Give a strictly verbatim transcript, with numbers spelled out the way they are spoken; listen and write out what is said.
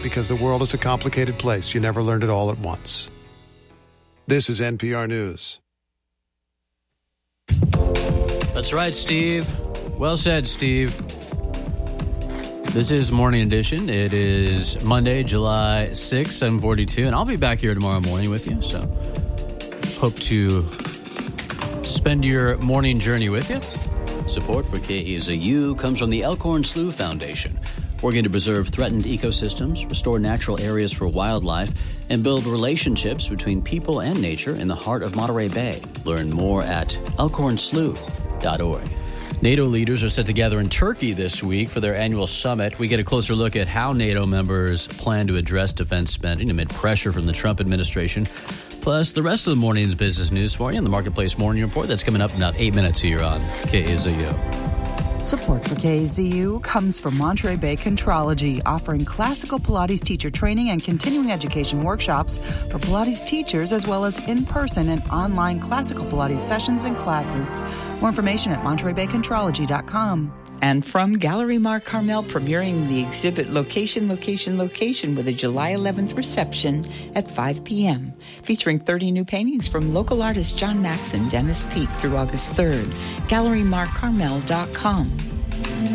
because the world is a complicated place. You never learned it all at once. This is N P R News. That's right, Steve. Well said, Steve. This is Morning Edition. It is Monday, July sixth, seven forty-two, and I'll be back here tomorrow morning with you, so hope to spend your morning journey with you. Support for K E Z U comes from the Elkhorn Slough Foundation, working to preserve threatened ecosystems, restore natural areas for wildlife, and build relationships between people and nature in the heart of Monterey Bay. Learn more at elkhorn slough dot org. NATO leaders are set to gather in Turkey this week for their annual summit. We get a closer look at how NATO members plan to address defense spending amid pressure from the Trump administration. Plus, the rest of the morning's business news for you in the Marketplace Morning Report. That's coming up in about eight minutes here on K E Z U. Support for K E Z U comes from Monterey Bay Contrology, offering classical Pilates teacher training and continuing education workshops for Pilates teachers, as well as in-person and online classical Pilates sessions and classes. More information at monterey bay contrology dot com. And from Gallery Mar Carmel, premiering the exhibit Location, Location, Location with a July eleventh reception at five p.m. featuring thirty new paintings from local artists John Max and Dennis Peak through August third. gallery mar carmel dot com.